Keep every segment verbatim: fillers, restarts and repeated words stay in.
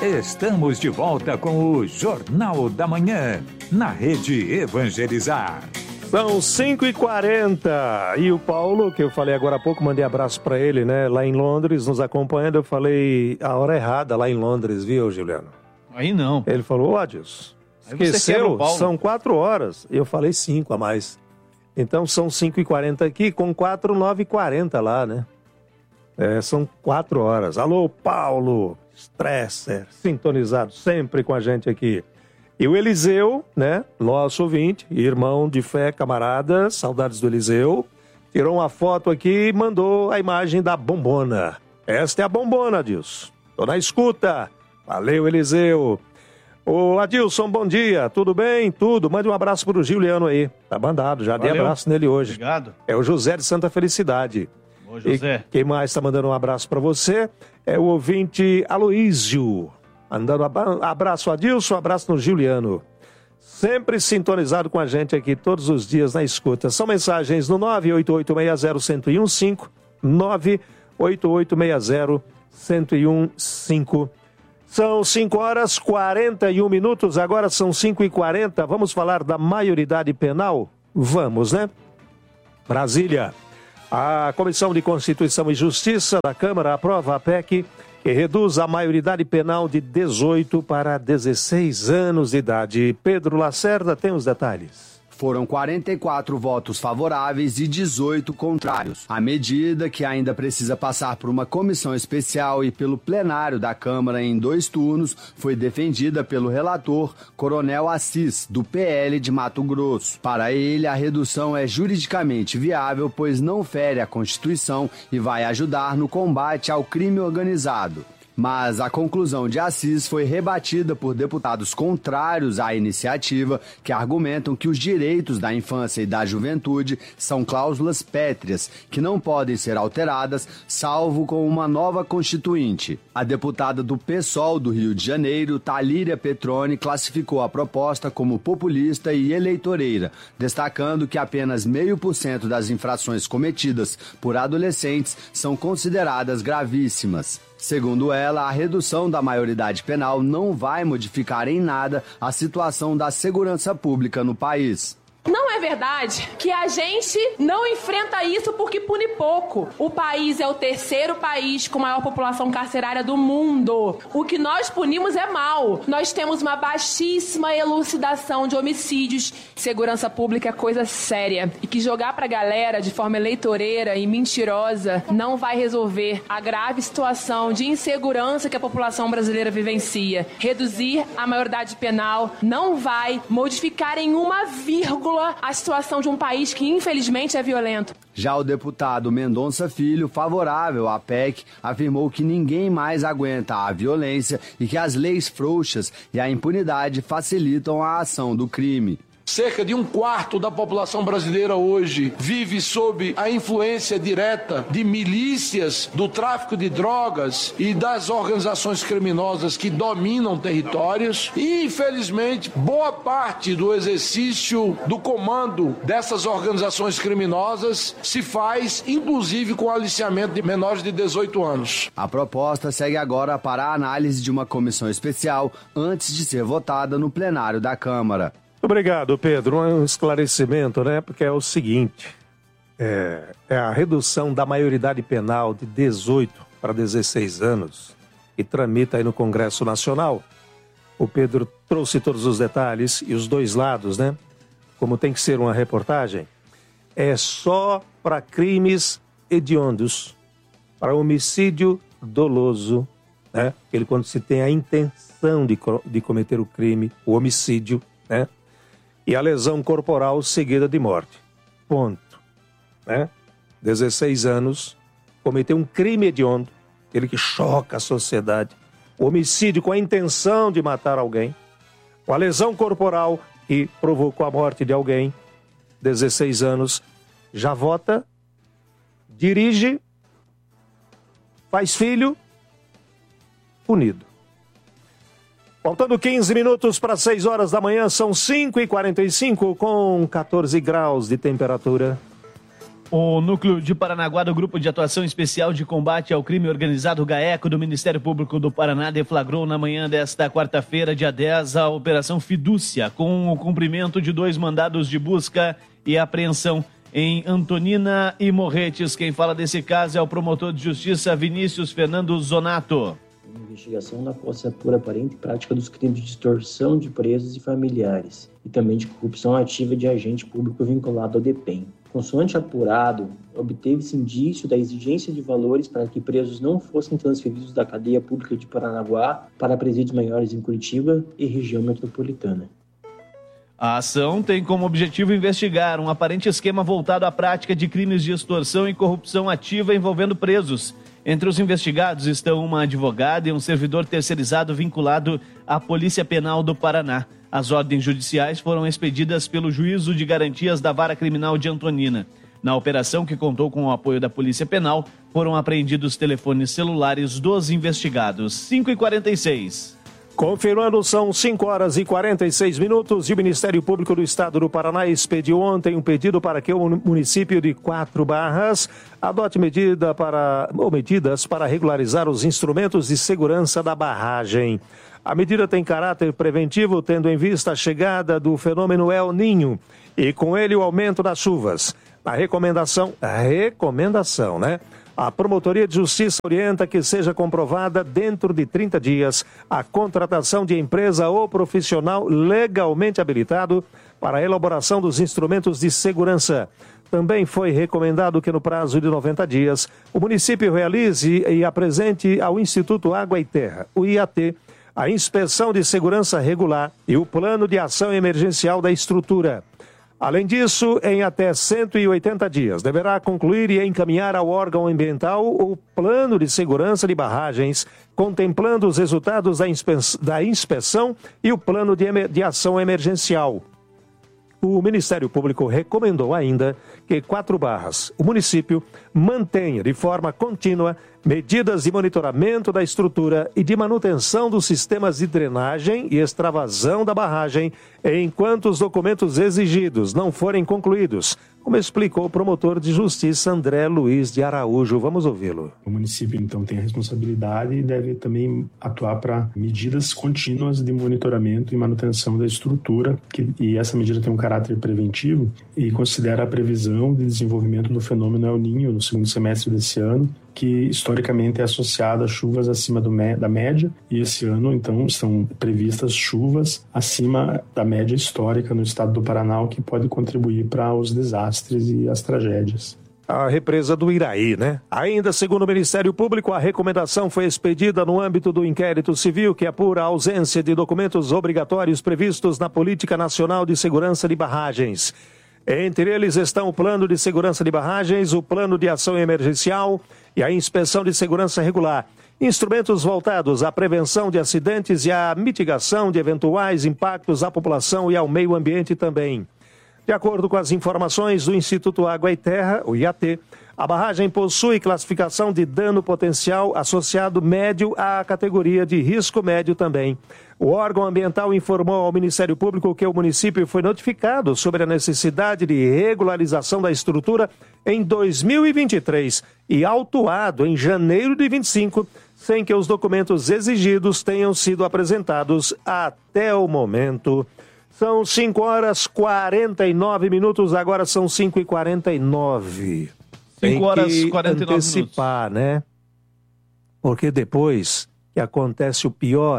Estamos de volta com o Jornal da Manhã, na Rede Evangelizar. São cinco e quarenta e o Paulo, que eu falei agora há pouco, mandei abraço para ele, né? Lá em Londres, nos acompanhando, eu falei a hora errada lá em Londres, viu, Juliano? Aí não. Ele falou, ó, Adilson, esqueceu, são quatro horas. Eu falei cinco a mais. Então são cinco e quarenta aqui, com quatro, nove e quarenta lá, né? É, são quatro horas. Alô, Paulo, Stresser, sintonizado sempre com a gente aqui. E o Eliseu, né, nosso ouvinte, irmão de fé, camarada, saudades do Eliseu, tirou uma foto aqui e mandou a imagem da bombona. Esta é a bombona, Adilson. Tô na escuta. Valeu, Eliseu. Ô, Adilson, bom dia. Tudo bem? Tudo. Mande um abraço pro Juliano aí. Tá mandado, já Valeu. Dei abraço nele hoje. Obrigado. É o José de Santa Felicidade. Ô, José. E quem mais tá mandando um abraço para você é o ouvinte Aloísio. Mandando abraço a Adilson, um abraço no Juliano. Sempre sintonizado com a gente aqui todos os dias na escuta. São mensagens no nove oito oito seis zero, um zero um cinco, nove oito oito seis zero, um zero um cinco. São cinco horas e quarenta e um minutos, agora são cinco e quarenta. Vamos falar da maioridade penal? Vamos, né? Brasília. A Comissão de Constituição e Justiça da Câmara aprova a P E C que reduz a maioridade penal de dezoito para dezesseis anos de idade. Pedro Lacerda tem os detalhes. Foram quarenta e quatro votos favoráveis e dezoito contrários. A medida, que ainda precisa passar por uma comissão especial e pelo plenário da Câmara em dois turnos, foi defendida pelo relator, Coronel Assis, do P L de Mato Grosso. Para ele, a redução é juridicamente viável, pois não fere a Constituição e vai ajudar no combate ao crime organizado. Mas a conclusão de Assis foi rebatida por deputados contrários à iniciativa, que argumentam que os direitos da infância e da juventude são cláusulas pétreas, que não podem ser alteradas, salvo com uma nova constituinte. A deputada do PSOL do Rio de Janeiro, Talíria Petroni, classificou a proposta como populista e eleitoreira, destacando que apenas meio por cento das infrações cometidas por adolescentes são consideradas gravíssimas. Segundo ela, a redução da maioridade penal não vai modificar em nada a situação da segurança pública no país. Não é verdade que a gente não enfrenta isso porque pune pouco. O país é o terceiro país com maior população carcerária do mundo. O que nós punimos é mal. Nós temos uma baixíssima elucidação de homicídios. Segurança pública é coisa séria. E que jogar pra galera de forma eleitoreira e mentirosa não vai resolver a grave situação de insegurança que a população brasileira vivencia. Reduzir a maioridade penal não vai modificar em uma vírgula a situação de um país que, infelizmente, é violento. Já o deputado Mendonça Filho, favorável à P E C, afirmou que ninguém mais aguenta a violência e que as leis frouxas e a impunidade facilitam a ação do crime. Cerca de um quarto da população brasileira hoje vive sob a influência direta de milícias, do tráfico de drogas e das organizações criminosas que dominam territórios. E, infelizmente, boa parte do exercício do comando dessas organizações criminosas se faz, inclusive, com aliciamento de menores de dezoito anos. A proposta segue agora para a análise de uma comissão especial antes de ser votada no plenário da Câmara. Obrigado, Pedro. Um esclarecimento, né? Porque é o seguinte, é, é a redução da maioridade penal de dezoito para dezesseis anos que tramita aí no Congresso Nacional. O Pedro trouxe todos os detalhes e os dois lados, né? Como tem que ser uma reportagem. É só para crimes hediondos, para homicídio doloso, né? Ele quando se tem a intenção de, de cometer o crime, o homicídio, né? E a lesão corporal seguida de morte. Ponto. Né? dezesseis anos, cometeu um crime hediondo, aquele que choca a sociedade. O homicídio com a intenção de matar alguém. Com a lesão corporal que provocou a morte de alguém. dezesseis anos, já vota, dirige, faz filho, punido. Faltando quinze minutos para seis horas da manhã, são cinco e quarenta e cinco com catorze graus de temperatura. O Núcleo de Paranaguá do Grupo de Atuação Especial de Combate ao Crime Organizado GAECO do Ministério Público do Paraná deflagrou na manhã desta quarta-feira, dia dez, a Operação Fidúcia, com o cumprimento de dois mandados de busca e apreensão em Antonina e Morretes. Quem fala desse caso é o promotor de justiça Vinícius Fernando Zonato. Investigação na qual se apura aparente prática dos crimes de extorsão de presos e familiares e também de corrupção ativa de agente público vinculado ao DEPEN. Consoante apurado, obteve-se indício da exigência de valores para que presos não fossem transferidos da cadeia pública de Paranaguá para presídios maiores em Curitiba e região metropolitana. A ação tem como objetivo investigar um aparente esquema voltado à prática de crimes de extorsão e corrupção ativa envolvendo presos. Entre os investigados estão uma advogada e um servidor terceirizado vinculado à Polícia Penal do Paraná. As ordens judiciais foram expedidas pelo Juízo de Garantias da Vara Criminal de Antonina. Na operação, que contou com o apoio da Polícia Penal, foram apreendidos telefones celulares dos investigados. cinco e quarenta e seis. Confirmando, são cinco horas e quarenta e seis minutos e o Ministério Público do Estado do Paraná expediu ontem um pedido para que o município de Quatro Barras adote medida para, ou medidas para regularizar os instrumentos de segurança da barragem. A medida tem caráter preventivo, tendo em vista a chegada do fenômeno El Niño e com ele o aumento das chuvas. A recomendação, a recomendação, né? A Promotoria de Justiça orienta que seja comprovada dentro de trinta dias a contratação de empresa ou profissional legalmente habilitado para a elaboração dos instrumentos de segurança. Também foi recomendado que no prazo de noventa dias o município realize e apresente ao Instituto Água e Terra, o I A T, a inspeção de segurança regular e o plano de ação emergencial da estrutura. Além disso, em até cento e oitenta dias, deverá concluir e encaminhar ao órgão ambiental o plano de segurança de barragens, contemplando os resultados da, inspe- da inspeção e o plano de, emer- de ação emergencial. O Ministério Público recomendou ainda que Quatro Barras, o município, mantenha de forma contínua medidas de monitoramento da estrutura e de manutenção dos sistemas de drenagem e extravasão da barragem enquanto os documentos exigidos não forem concluídos, como explicou o promotor de justiça André Luiz de Araújo. Vamos ouvi-lo. O município, então, tem a responsabilidade e deve também atuar para medidas contínuas de monitoramento e manutenção da estrutura, que, e essa medida tem um caráter preventivo e considera a previsão de desenvolvimento do fenômeno El Niño no segundo semestre desse ano, que historicamente é associada a chuvas acima do, da média, e esse ano, então, estão previstas chuvas acima da média histórica no estado do Paraná, o que pode contribuir para os desastres e as tragédias. A represa do Iraí, né? Ainda segundo o Ministério Público, a recomendação foi expedida no âmbito do inquérito civil que apura a ausência de documentos obrigatórios previstos na Política Nacional de Segurança de Barragens. Entre eles estão o Plano de Segurança de Barragens, o Plano de Ação Emergencial e a Inspeção de Segurança Regular. Instrumentos voltados à prevenção de acidentes e à mitigação de eventuais impactos à população e ao meio ambiente também. De acordo com as informações do Instituto Água e Terra, o I A T, a barragem possui classificação de dano potencial associado médio à categoria de risco médio também. O órgão ambiental informou ao Ministério Público que o município foi notificado sobre a necessidade de regularização da estrutura em dois mil e vinte e três e autuado em janeiro de vinte e cinco, sem que os documentos exigidos tenham sido apresentados até o momento. São cinco horas e quarenta e nove minutos, agora são cinco e quarenta e nove. cinco horas e quarenta e nove antecipar, minutos. Né? Porque depois que acontece o pior,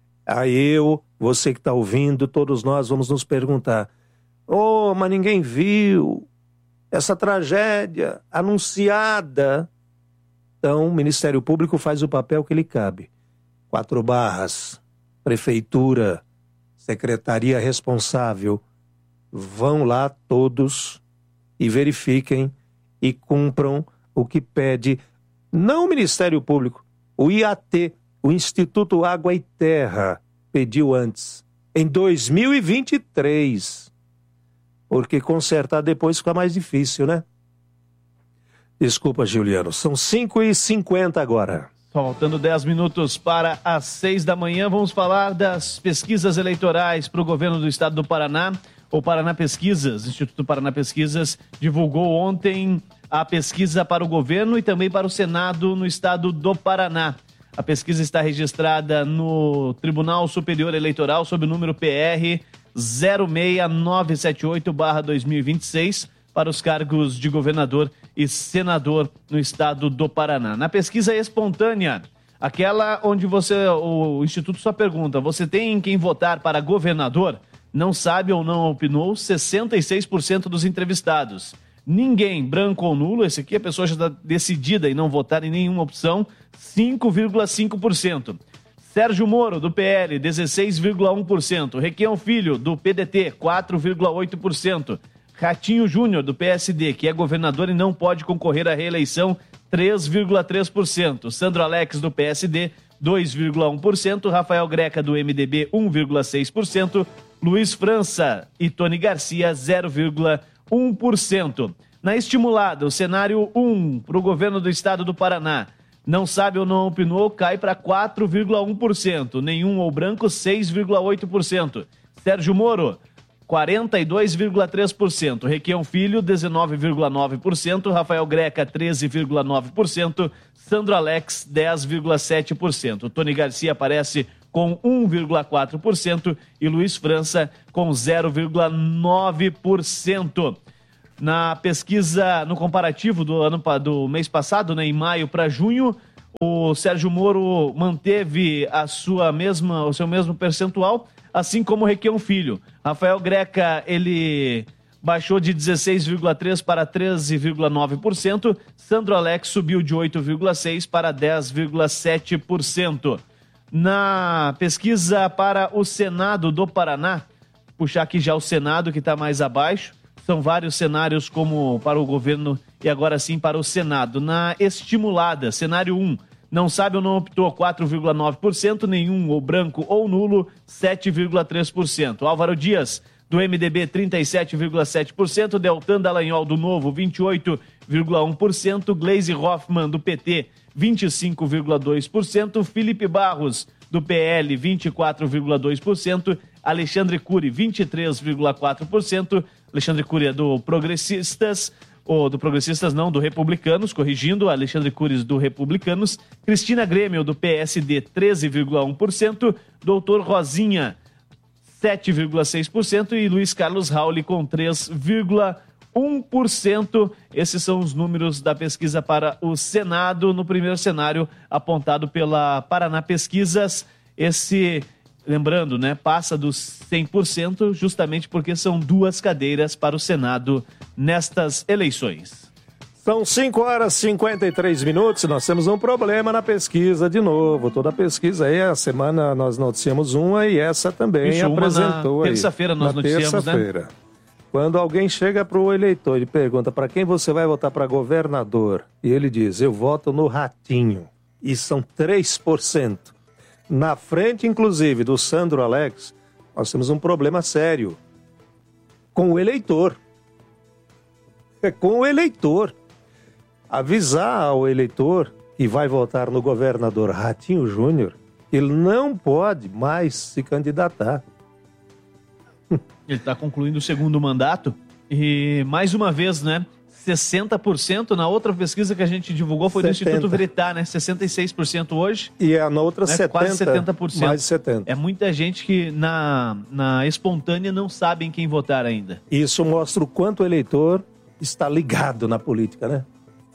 aí eu, você que está ouvindo, todos nós vamos nos perguntar: oh, mas ninguém viu essa tragédia anunciada. Então, o Ministério Público faz o papel que lhe cabe. Quatro Barras, Prefeitura, Secretaria responsável, vão lá todos e verifiquem e cumpram o que pede, não o Ministério Público, o I A T, o Instituto Água e Terra, pediu antes, em dois mil e vinte e três, porque consertar depois fica mais difícil, né? Desculpa, Juliano, são cinco e cinquenta agora. Faltando dez minutos para as seis da manhã, vamos falar das pesquisas eleitorais para o governo do estado do Paraná. O Paraná Pesquisas, Instituto Paraná Pesquisas, divulgou ontem a pesquisa para o governo e também para o Senado no estado do Paraná. A pesquisa está registrada no Tribunal Superior Eleitoral sob o número P R zero seis nove sete oito barra dois mil e vinte e seis para os cargos de governador e senador no estado do Paraná. Na pesquisa espontânea, aquela onde você, o Instituto só pergunta, você tem em quem votar para governador? Não sabe ou não opinou sessenta e seis por cento dos entrevistados. Ninguém, branco ou nulo, esse aqui a pessoa já está decidida em não votar em nenhuma opção, cinco vírgula cinco por cento. Sérgio Moro, do P L, dezesseis vírgula um por cento. Requião Filho, do P D T, quatro vírgula oito por cento. Ratinho Júnior, do P S D, que é governador e não pode concorrer à reeleição, três vírgula três por cento. Sandro Alex, do P S D, dois vírgula um por cento. Rafael Greca, do M D B, um vírgula seis por cento. Luiz França e Tony Garcia, zero vírgula um por cento. Na estimulada, o cenário um para o governo do estado do Paraná. Não sabe ou não opinou, cai para quatro vírgula um por cento. Nenhum ou branco, seis vírgula oito por cento. Sérgio Moro, quarenta e dois vírgula três por cento. Requião Filho, dezenove vírgula nove por cento. Rafael Greca, treze vírgula nove por cento. Sandro Alex, dez vírgula sete por cento. Tony Garcia aparece com um vírgula quatro por cento e Luiz França com zero vírgula nove por cento. Na pesquisa, no comparativo do, ano, do mês passado, né, em maio para junho, o Sérgio Moro manteve a sua mesma, o seu mesmo percentual, assim como o Requião Filho. Rafael Greca, ele baixou de dezesseis vírgula três por cento para treze vírgula nove por cento. Sandro Alex subiu de oito vírgula seis por cento para dez vírgula sete por cento. Na pesquisa para o Senado do Paraná, puxar aqui já o Senado, que está mais abaixo, são vários cenários como para o governo e agora sim para o Senado. Na estimulada, cenário um, não sabe ou não optou, quatro vírgula nove por cento, nenhum ou branco ou nulo, sete vírgula três por cento. Álvaro Dias, do M D B, trinta e sete vírgula sete por cento, Deltan Dallagnol, do Novo, vinte e oito vírgula um por cento, Gleisi Hoffmann, do P T, vinte e cinco vírgula dois por cento, Felipe Barros, do P L, vinte e quatro vírgula dois por cento, Alexandre Cury, vinte e três vírgula quatro por cento, Alexandre Cury é do Progressistas, ou do Progressistas não, do Republicanos, corrigindo, Alexandre Cury do Republicanos, Cristina Grêmio, do P S D, treze vírgula um por cento, Doutor Rosinha, sete vírgula seis por cento e Luiz Carlos Rauli com três vírgula um por cento. Esses são os números da pesquisa para o Senado, no primeiro cenário apontado pela Paraná Pesquisas. Esse, lembrando, né, passa dos cem por cento justamente porque são duas cadeiras para o Senado nestas eleições. São cinco horas e cinquenta e três minutos e nós temos um problema na pesquisa de novo. Toda a pesquisa aí, a semana nós noticiamos uma e essa também Isso, apresentou uma na aí. terça-feira nós na noticiamos, terça-feira. né? Quando alguém chega para o eleitor e pergunta para quem você vai votar para governador, e ele diz, eu voto no Ratinho, e são três por cento. Na frente, inclusive, do Sandro Alex, nós temos um problema sério com o eleitor. É com o eleitor. Avisar ao eleitor que vai votar no governador Ratinho Júnior, ele não pode mais se candidatar. Ele está concluindo o segundo mandato e, mais uma vez, né, sessenta por cento na outra pesquisa que a gente divulgou foi setenta. do Instituto Veritá, né, sessenta e seis por cento hoje. E a na outra né, setenta, quase setenta por cento. mais de setenta. É muita gente que na, na espontânea não sabe em quem votar ainda. Isso mostra o quanto o eleitor está ligado na política, né?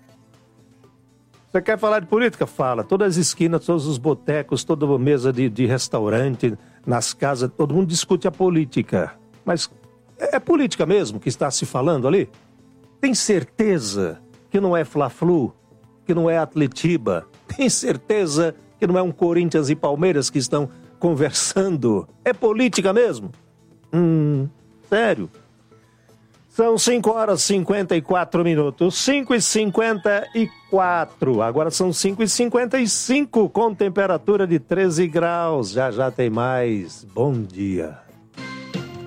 Você quer falar de política? Fala. Todas as esquinas, todos os botecos, toda mesa de, de restaurante, nas casas, todo mundo discute a política. Mas é política mesmo que está se falando ali? Tem certeza que não é Fla-Flu? Que não é Atletiba? Tem certeza que não é um Corinthians e Palmeiras que estão conversando? É política mesmo? Hum, sério? São cinco horas e cinquenta e quatro minutos. cinco e cinquenta e quatro. Agora são cinco e cinquenta e cinco com temperatura de treze graus. Já já tem mais. Bom dia.